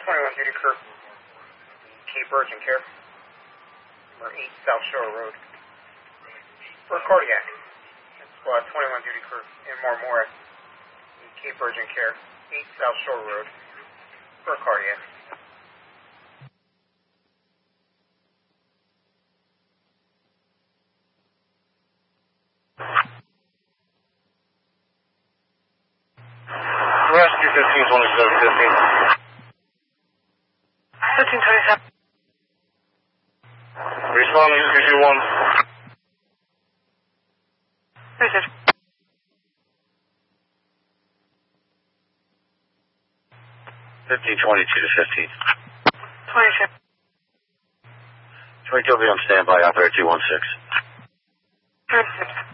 21 duty crew, Cape Urgent Care, number 8 South Shore Road, for cardiac. Squad 21 duty crew, Inmore Morris, Cape Urgent Care, 8 South Shore Road, for cardiac. Rescue 1527 1527. Responding to 221. Message. 1522 to 15. 27. 22 will be on standby, operator 216. 36.